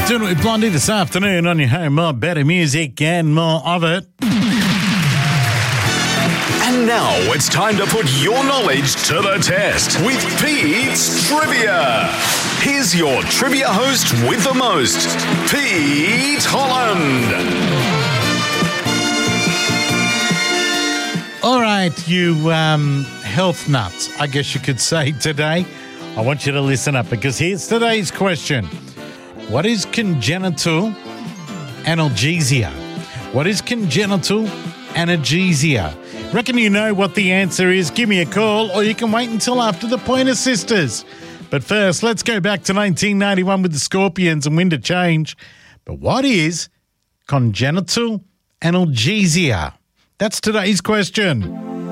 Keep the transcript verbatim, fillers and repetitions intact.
Doing it with Blondie this afternoon on your home. More better music and more of it. And now it's time to put your knowledge to the test with Pete's Trivia. Here's your trivia host with the most, Pete Holland. All right, you um, health nuts, I guess you could say today. I want you to listen up because here's today's question. What is congenital analgesia? What is congenital analgesia? Reckon you know what the answer is? Give me a call, or you can wait until after the Pointer Sisters. But first, let's go back to nineteen ninety-one with the Scorpions and Wind of Change. But what is congenital analgesia? That's today's question.